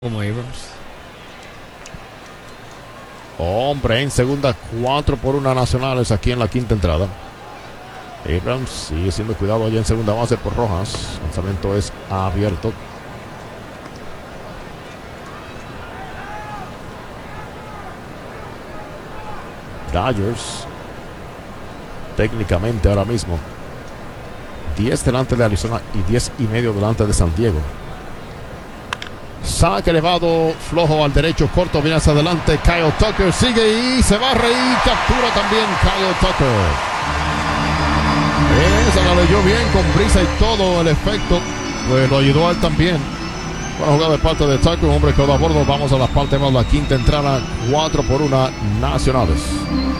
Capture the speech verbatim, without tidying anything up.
Como Abrams. Hombre, en segunda, cuatro por una Nacionales aquí en la quinta entrada. Abrams sigue siendo cuidado allá en segunda base por Rojas. El lanzamiento es abierto. Dodgers técnicamente ahora mismo diez delante de Arizona y diez y medio delante de San Diego. Saque elevado, flojo al derecho, corto, viene hacia adelante. Kyle Tucker sigue y se barre y captura también Kyle Tucker. Esa la leyó bien con brisa y todo el efecto, pues lo ayudó a él también. Buena jugada de parte de Tucker, un hombre quedó a bordo. Vamos a la parte más, la quinta entrada, cuatro por una Nacionales.